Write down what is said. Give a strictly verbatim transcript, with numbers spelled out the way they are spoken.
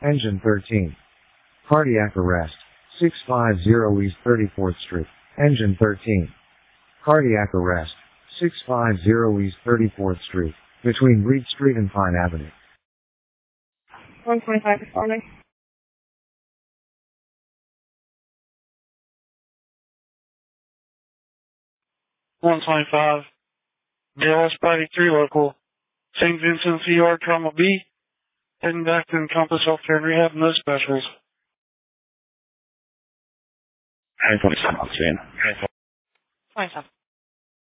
Engine thirteen. Cardiac arrest. six fifty East thirty-fourth Street. Engine thirteen. Cardiac arrest. six fifty East thirty-fourth Street. Between Reed Street and Pine Avenue. one twenty-five responding. one twenty-five. J L S eighty-three local. Saint Vincent's E R Trauma B. Heading back to Encompass Healthcare and Rehab, no specials. nine twenty-seven, I'll see you. twenty-seven.